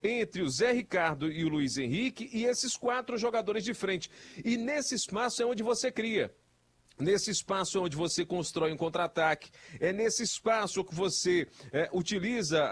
entre o Zé Ricardo e o Luiz Henrique e esses 4 jogadores de frente. E nesse espaço é onde você cria. Nesse espaço é onde você constrói um contra-ataque. É nesse espaço que você utiliza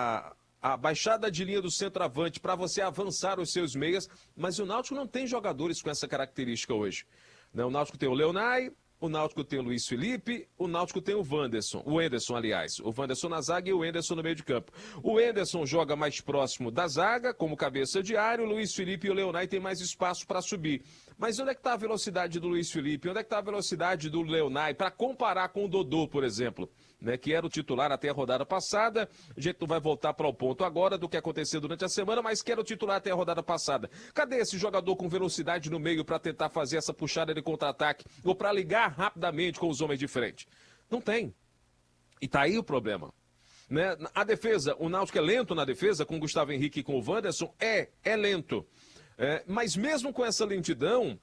a baixada de linha do centroavante para você avançar os seus meias. Mas o Náutico não tem jogadores com essa característica hoje. O Náutico tem o Leonai, o Náutico tem o Luiz Felipe, o Náutico tem o Wenderson, aliás. O Wenderson na zaga e o Wenderson no meio de campo. O Wenderson joga mais próximo da zaga, como cabeça de área, o Luiz Felipe e o Leonai têm mais espaço para subir. Mas onde é que está a velocidade do Luiz Felipe? Onde é que está a velocidade do Leonai? Para comparar com o Dodô, por exemplo, que era o titular até a rodada passada. A gente não vai voltar para o ponto agora do que aconteceu durante a semana, mas que era o titular até a rodada passada. Cadê esse jogador com velocidade no meio para tentar fazer essa puxada de contra-ataque ou para ligar rapidamente com os homens de frente? Não tem. E tá aí o problema. A defesa, o Náutico é lento na defesa, com o Gustavo Henrique e com o Wanderson, é lento. Mas mesmo com essa lentidão,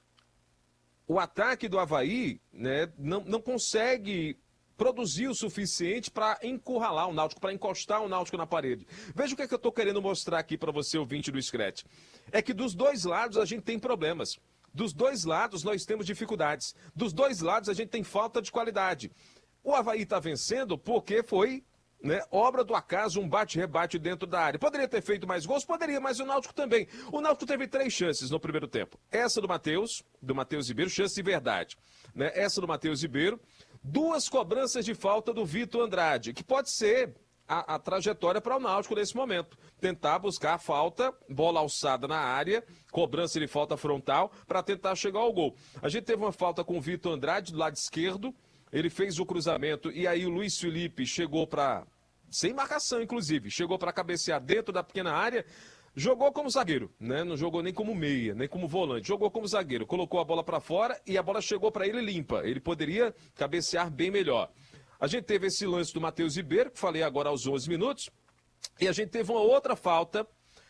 o ataque do Avaí não consegue produzir o suficiente para encurralar o Náutico, para encostar o Náutico na parede. Veja o que eu estou querendo mostrar aqui para você, ouvinte do Scratch. É que dos dois lados a gente tem problemas. Dos dois lados nós temos dificuldades. Dos dois lados a gente tem falta de qualidade. O Avaí está vencendo porque foi obra do acaso, um bate-rebate dentro da área. Poderia ter feito mais gols? Poderia, mas o Náutico também. O Náutico teve 3 chances no primeiro tempo. Essa do Matheus Ribeiro, chance de verdade. Essa do Matheus Ribeiro. 2 cobranças de falta do Vitor Andrade, que pode ser a trajetória para o Náutico nesse momento. Tentar buscar a falta, bola alçada na área, cobrança de falta frontal, para tentar chegar ao gol. A gente teve uma falta com o Vitor Andrade do lado esquerdo, ele fez o cruzamento e aí o Luiz Felipe chegou para, sem marcação inclusive, chegou para cabecear dentro da pequena área, jogou como zagueiro, não jogou nem como meia, nem como volante, jogou como zagueiro, colocou a bola para fora e a bola chegou para ele limpa, ele poderia cabecear bem melhor. A gente teve esse lance do Matheus Ribeiro, que falei agora aos 11 minutos, e a gente teve uma outra falta,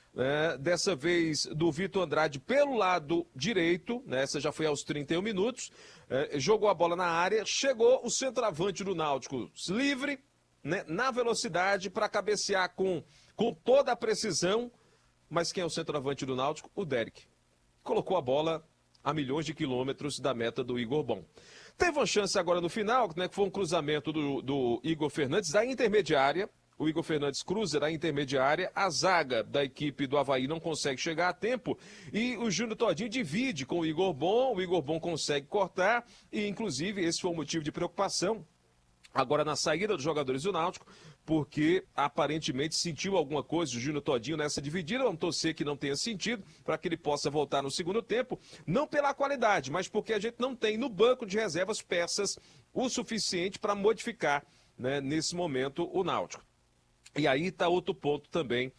dessa vez do Vitor Andrade pelo lado direito, essa já foi aos 31 minutos, jogou a bola na área, chegou o centroavante do Náutico livre, na velocidade para cabecear com toda a precisão, mas quem é o centroavante do Náutico? O Derek. Colocou a bola a milhões de quilômetros da meta do Igor Bom. Teve uma chance agora no final, que foi um cruzamento do Igor Fernandes da intermediária. O Igor Fernandes cruza da intermediária, a zaga da equipe do Avaí não consegue chegar a tempo e o Júnior Todinho divide com o Igor Bom consegue cortar e inclusive esse foi o motivo de preocupação agora na saída dos jogadores do Náutico, porque aparentemente sentiu alguma coisa o Júnior Todinho nessa dividida, vamos torcer que não tenha sentido, para que ele possa voltar no segundo tempo, não pela qualidade, mas porque a gente não tem no banco de reservas peças o suficiente para modificar, nesse momento, o Náutico. E aí está outro ponto também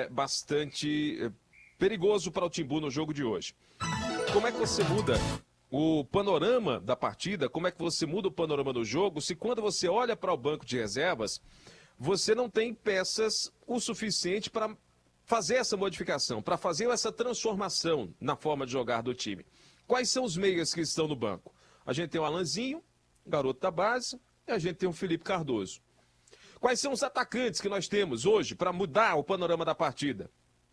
bastante perigoso para o Timbu no jogo de hoje. Como é que você muda o panorama da partida, como é que você muda o panorama do jogo, se quando você olha para o banco de reservas, você não tem peças o suficiente para fazer essa modificação, para fazer essa transformação na forma de jogar do time. Quais são os meias que estão no banco? A gente tem o Alanzinho, garoto da base, e a gente tem o Felipe Cardoso. Quais são os atacantes que nós temos hoje para mudar o panorama da partida?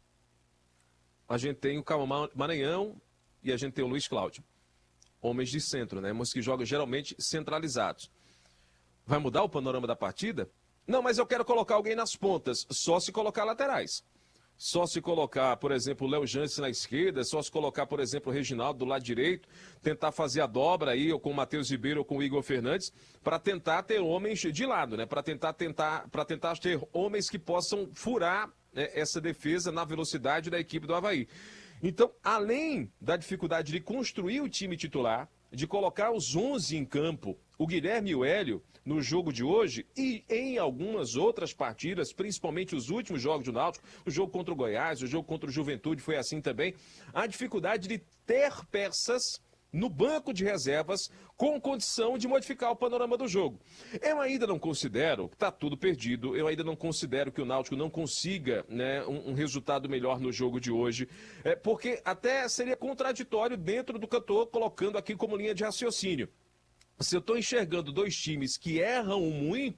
A gente tem o Calma Maranhão e a gente tem o Luiz Cláudio. Homens de centro, mas que jogam geralmente centralizados. Vai mudar o panorama da partida? Não, mas eu quero colocar alguém nas pontas, só se colocar laterais. Só se colocar, por exemplo, o Léo Jansen na esquerda, só se colocar, por exemplo, o Reginaldo do lado direito, tentar fazer a dobra aí, ou com o Matheus Ribeiro ou com o Igor Fernandes, para tentar ter homens de lado, para tentar ter homens que possam furar essa defesa na velocidade da equipe do Avaí. Então, além da dificuldade de construir o time titular, de colocar os 11 em campo, o Guilherme e o Hélio, no jogo de hoje e em algumas outras partidas, principalmente os últimos jogos do Náutico, o jogo contra o Goiás, o jogo contra o Juventude foi assim também, a dificuldade de ter peças no banco de reservas com condição de modificar o panorama do jogo. Eu ainda não considero que está tudo perdido, eu ainda não considero que o Náutico não consiga um resultado melhor no jogo de hoje, porque até seria contraditório dentro do que eu estou colocando aqui como linha de raciocínio. Se eu estou enxergando 2 times que erram muito,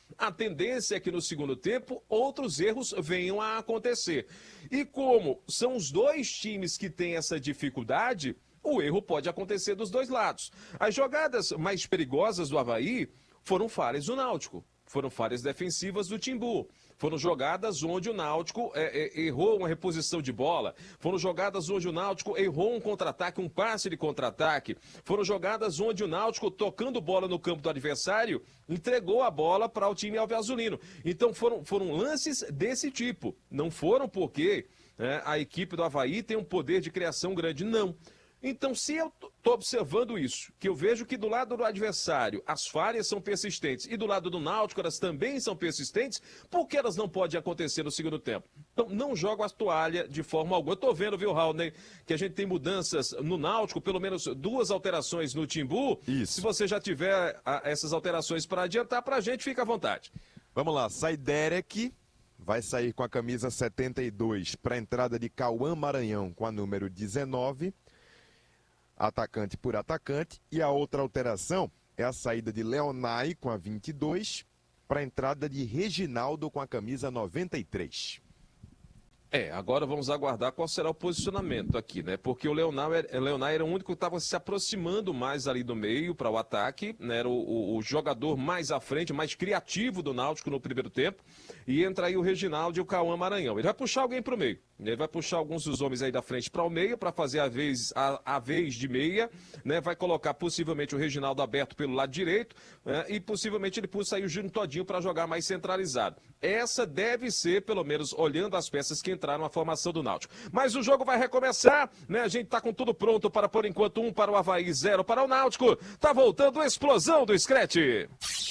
a tendência é que no segundo tempo outros erros venham a acontecer. E como são os dois times que têm essa dificuldade, o erro pode acontecer dos dois lados. As jogadas mais perigosas do Avaí foram falhas do Náutico, foram falhas defensivas do Timbu. Foram jogadas onde o Náutico errou uma reposição de bola. Foram jogadas onde o Náutico errou um contra-ataque, um passe de contra-ataque. Foram jogadas onde o Náutico, tocando bola no campo do adversário, entregou a bola para o time alviazulino. Então foram lances desse tipo. Não foram porque a equipe do Avaí tem um poder de criação grande, não. Então, se eu estou observando isso, que eu vejo que do lado do adversário as falhas são persistentes e do lado do Náutico elas também são persistentes, por que elas não podem acontecer no segundo tempo? Então, não jogo a toalha de forma alguma. Eu estou vendo, viu, Raul, que a gente tem mudanças no Náutico, pelo menos 2 alterações no Timbu. Isso. Se você já tiver essas alterações para adiantar para a gente, fica à vontade. Vamos lá, sai Derek, vai sair com a camisa 72 para a entrada de Cauã Maranhão com a número 19. Atacante por atacante, e a outra alteração é a saída de Leonai com a 22 para a entrada de Reginaldo com a camisa 93. Agora vamos aguardar qual será o posicionamento aqui, né? Porque o Leonai era o único que estava se aproximando mais ali do meio para o ataque, né? Era o jogador mais à frente, mais criativo do Náutico no primeiro tempo. E entra aí o Reginaldo e o Cauã Maranhão. Ele vai puxar alguém para o meio. Ele vai puxar alguns dos homens aí da frente para o meio, para fazer a vez de meia, né? Vai colocar possivelmente o Reginaldo aberto pelo lado direito, né? E possivelmente ele puxa aí o Júnior Todinho para jogar mais centralizado. Essa deve ser, pelo menos, olhando as peças que entraram na formação do Náutico. Mas o jogo vai recomeçar, né? A gente tá com tudo pronto para, por enquanto, 1 para o Avaí, 0 para o Náutico. Tá voltando a explosão do Screte.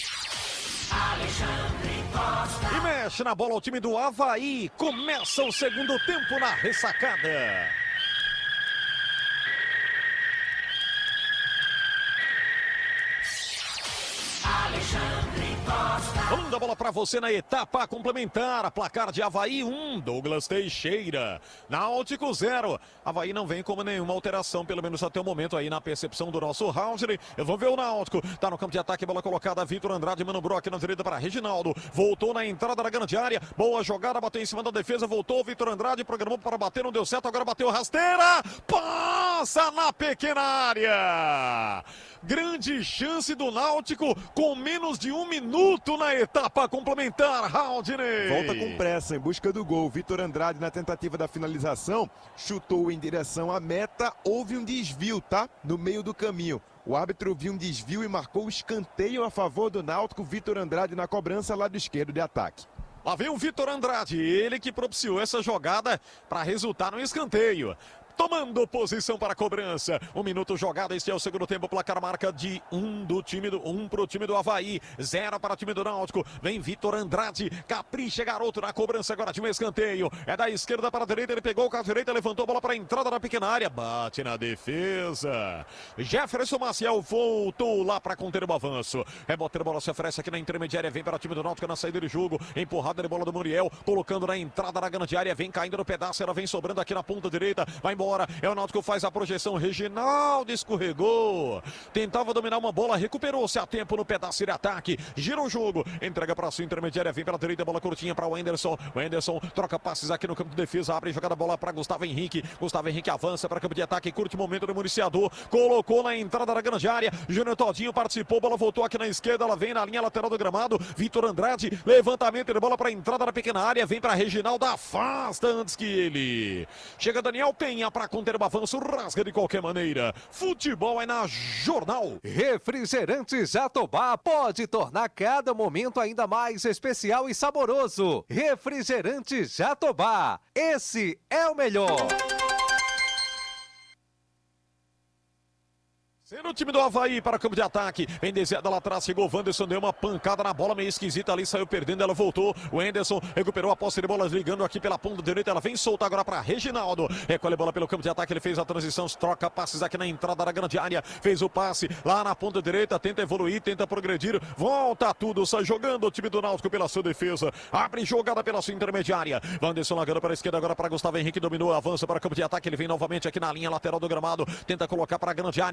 E mexe na bola o time do Avaí. Começa o segundo tempo na ressacada. Manda a bola pra você na etapa complementar. Placar de Avaí 1, Douglas Teixeira. Náutico 0. Avaí não vem como nenhuma alteração, pelo menos até o momento aí na percepção do nosso round. Vamos ver o Náutico. Tá no campo de ataque, bola colocada. Vitor Andrade, Mano Brock na direita para Reginaldo. Voltou na entrada da grande área. Boa jogada, bateu em cima da defesa. Voltou Vitor Andrade, programou para bater, não deu certo. Agora bateu rasteira. Passa na pequena área. Grande chance do Náutico com menos de 1 minuto na etapa complementar, Raudinei. Volta com pressa em busca do gol. Vitor Andrade, na tentativa da finalização, chutou em direção à meta. Houve um desvio, tá? No meio do caminho. O árbitro viu um desvio e marcou o escanteio a favor do Náutico. Vitor Andrade na cobrança, lado esquerdo de ataque. Lá vem o Vitor Andrade, ele que propiciou essa jogada para resultar no escanteio. Tomando posição para a cobrança. 1 minuto jogado, este é o segundo tempo. Placar marca de 1 para o time do Avaí, 0 para o time do Náutico. Vem Vitor Andrade, capricha garoto na cobrança agora de um escanteio. É da esquerda para a direita, ele pegou com a direita, levantou a bola para a entrada da pequena área. Bate na defesa. Jefferson Maciel voltou lá para conter o avanço. Rebote, a bola se oferece aqui na intermediária. Vem para o time do Náutico na saída de jogo. Empurrada de bola do Muriel, colocando na entrada da grande área. Vem caindo no pedaço, ela vem sobrando aqui na ponta direita. Vai embora. É o Náutico que faz a projeção. Reginaldo escorregou. Tentava dominar uma bola, recuperou-se a tempo no pedaço de ataque. Gira o jogo. Entrega para a sua intermediária. Vem pela direita, bola curtinha para o Anderson. O Anderson troca passes aqui no campo de defesa. Abre jogada bola para Gustavo Henrique. Gustavo Henrique avança para campo de ataque. Curte momento do municiador. Colocou na entrada da grande área. Júnior Todinho participou. Bola voltou aqui na esquerda. Ela vem na linha lateral do gramado. Vitor Andrade. Levantamento de bola para a entrada da pequena área. Vem para Reginaldo. Afasta antes que ele. Chega Daniel Penha para conter o avanço, rasga de qualquer maneira. Futebol é na Jornal. Refrigerantes Jatobá pode tornar cada momento ainda mais especial e saboroso. Refrigerantes Jatobá, esse é o melhor. Sendo o time do Avaí para o campo de ataque. Vem desviada lá atrás, chegou o Wanderson, deu uma pancada na bola meio esquisita ali, saiu perdendo, ela voltou. O Anderson recuperou a posse de bola, ligando aqui pela ponta direita, ela vem soltar agora para Reginaldo. Recolhe a bola pelo campo de ataque, ele fez a transição, troca passes aqui na entrada da grande área, fez o passe lá na ponta direita, tenta evoluir, tenta progredir, volta tudo, sai jogando o time do Náutico pela sua defesa, abre jogada pela sua intermediária. Wanderson largando para a esquerda agora para Gustavo Henrique, dominou, avança para o campo de ataque, ele vem novamente aqui na linha lateral do gramado, tenta colocar para a grande área, fez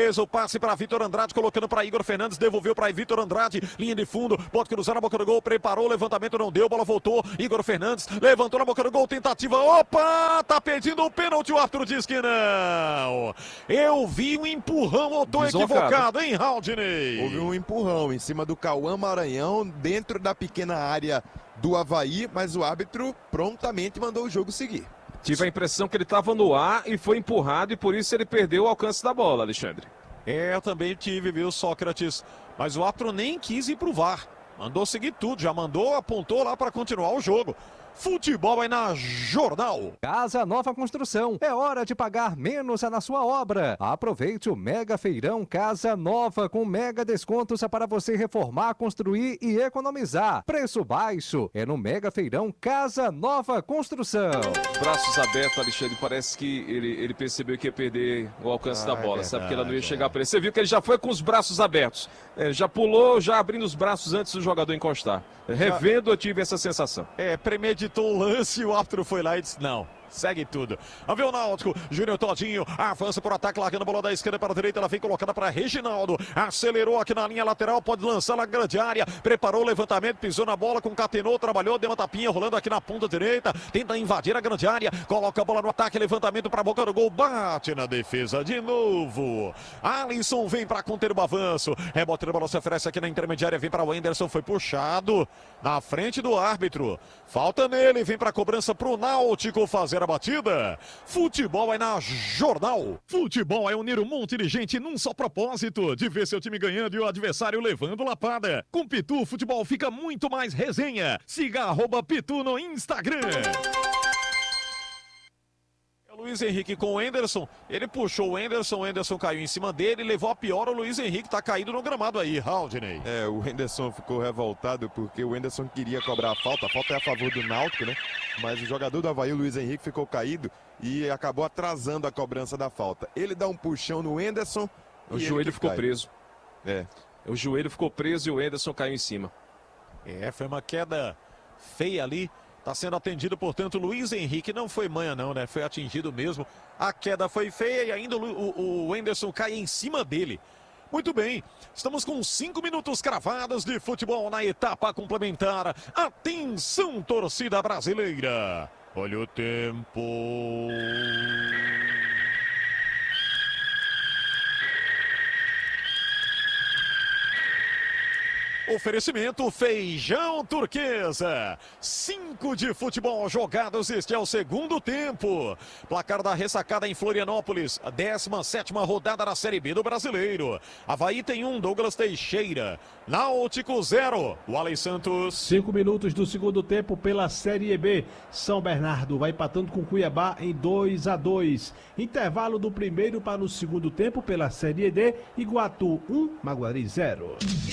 fez o passe para Vitor Andrade, colocando para Igor Fernandes, devolveu para Vitor Andrade, linha de fundo, pode cruzar na boca do gol, preparou, levantamento não deu, bola voltou, Igor Fernandes levantou na boca do gol, tentativa, opa, tá pedindo o pênalti, o árbitro diz que não. Eu vi um empurrão, ou tô equivocado, hein, Haldney? Houve um empurrão em cima do Cauã Maranhão, dentro da pequena área do Avaí, mas o árbitro prontamente mandou o jogo seguir. Tive a impressão que ele estava no ar e foi empurrado e por isso ele perdeu o alcance da bola, Alexandre. Eu também tive, viu, Sócrates? Mas o árbitro nem quis ir pro VAR. Mandou seguir tudo, já mandou, apontou lá para continuar o jogo. Futebol aí na Jornal. Casa Nova Construção. É hora de pagar menos na sua obra. Aproveite o Mega Feirão Casa Nova com mega descontos para você reformar, construir e economizar. Preço baixo é no Mega Feirão Casa Nova Construção. Braços abertos, Alexandre, parece que ele percebeu que ia perder o alcance da bola, sabe que ela não ia chegar para ele. Você viu que ele já foi com os braços abertos, já pulou, já abrindo os braços antes do jogador encostar. Revendo, eu tive essa sensação. Premeditou o lance, o árbitro foi lá e disse não. Segue tudo. Vamos ver o Náutico. Júnior Todinho avança por ataque, largando a bola da esquerda para a direita. Ela vem colocada para Reginaldo. Acelerou aqui na linha lateral. Pode lançar na grande área. Preparou o levantamento, pisou na bola, concatenou, trabalhou, deu uma tapinha, rolando aqui na ponta direita. Tenta invadir a grande área. Coloca a bola no ataque, levantamento para a boca do gol. Bate na defesa de novo. Alisson vem para conter o avanço. Rebote da bola se oferece aqui na intermediária. Vem para o Wenderson. Foi puxado na frente do árbitro. Falta nele. Vem para a cobrança para o Náutico fazer a batida. Futebol é na Jornal. Futebol é unir um monte de gente num só propósito, de ver seu time ganhando e o adversário levando lapada. Com Pitu, futebol fica muito mais resenha. Siga @Pitu no Instagram. Luiz Henrique com o Enderson, ele puxou o Enderson caiu em cima dele, levou a pior, o Luiz Henrique tá caído no gramado aí, Haldney. O Enderson ficou revoltado porque o Enderson queria cobrar a falta é a favor do Náutico, né? Mas o jogador do Avaí, o Luiz Henrique, ficou caído e acabou atrasando a cobrança da falta. Ele dá um puxão no Enderson. O joelho ficou preso. O joelho ficou preso e o Enderson caiu em cima. Foi uma queda feia ali. Está sendo atendido, portanto, Luiz Henrique. Não foi manha não, né? Foi atingido mesmo. A queda foi feia e ainda o Wenderson cai em cima dele. Muito bem, estamos com 5 minutos cravados de futebol na etapa complementar. Atenção, torcida brasileira. Olha o tempo. Oferecimento Feijão Turquesa. 5 de futebol jogados, este é o segundo tempo. Placar da ressacada em Florianópolis, a 17ª rodada da Série B do Brasileiro. Avaí tem 1, Douglas Teixeira. Náutico 0, o Alex Santos. 5 minutos do segundo tempo pela Série B. São Bernardo vai empatando com Cuiabá em 2-2. Intervalo do primeiro para o segundo tempo pela Série D. Iguatu 1, Maguari 0.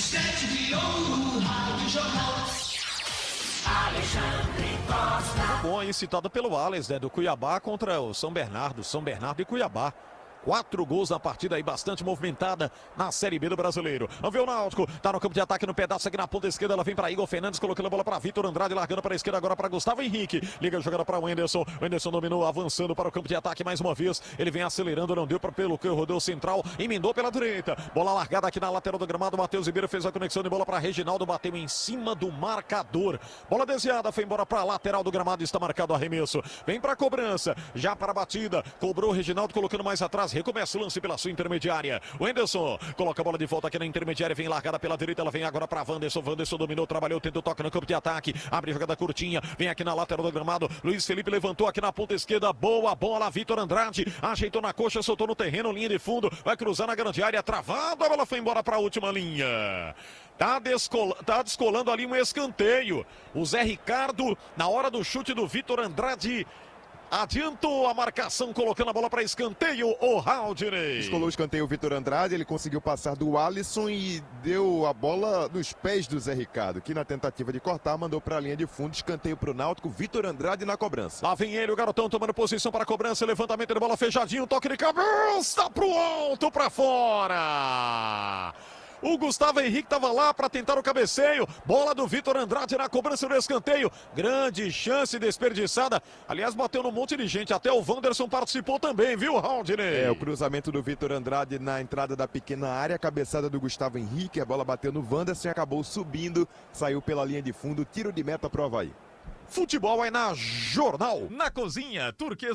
Bom, aí citado pelo Alex, né? Do Cuiabá contra o São Bernardo e Cuiabá. 4 gols na partida aí, bastante movimentada na Série B do Brasileiro. Vamos ver o Náutico, tá no campo de ataque no pedaço aqui na ponta esquerda, ela vem para Igor Fernandes, colocando a bola para Vitor Andrade, largando para a esquerda agora para Gustavo Henrique. Liga a jogada para o Wenderson dominou, avançando para o campo de ataque mais uma vez. Ele vem acelerando, não deu pelo que rodou central, emendou pela direita. Bola largada aqui na lateral do gramado, Matheus Ribeiro fez a conexão de bola para Reginaldo, bateu em cima do marcador. Bola desviada, foi embora para a lateral do gramado, está marcado o arremesso. Vem para a cobrança, já para a batida, cobrou o Reginaldo, colocando mais atrás, recomeça o lance pela sua intermediária. O Wenderson coloca a bola de volta aqui na intermediária, vem largada pela direita, ela vem agora para Wanderson dominou, trabalhou, tentou, toca no campo de ataque, abre jogada curtinha, vem aqui na lateral do gramado, Luiz Felipe levantou aqui na ponta esquerda, boa bola, Vitor Andrade, ajeitou na coxa, soltou no terreno, linha de fundo, vai cruzar na grande área, travado, a bola foi embora para a última linha. Tá descolando ali um escanteio. O Zé Ricardo, na hora do chute do Vitor Andrade, adiantou a marcação, colocando a bola para escanteio, o Haldney. Descolou o escanteio o Vitor Andrade, ele conseguiu passar do Alisson e deu a bola nos pés do Zé Ricardo, que na tentativa de cortar, mandou para a linha de fundo, escanteio para o Náutico, Vitor Andrade na cobrança. Lá vem ele, o garotão tomando posição para a cobrança, levantamento de bola fechadinho, toque de cabeça pro alto, para fora. O Gustavo Henrique estava lá para tentar o cabeceio. Bola do Vitor Andrade na cobrança do escanteio. Grande chance desperdiçada. Aliás, bateu no monte de gente. Até o Wanderson participou também, viu, Haldney? O cruzamento do Vitor Andrade na entrada da pequena área. Cabeçada do Gustavo Henrique. A bola bateu no Wanderson e acabou subindo. Saiu pela linha de fundo. Tiro de meta pro Avaí. Futebol é na Jornal. Na cozinha, Turquesa.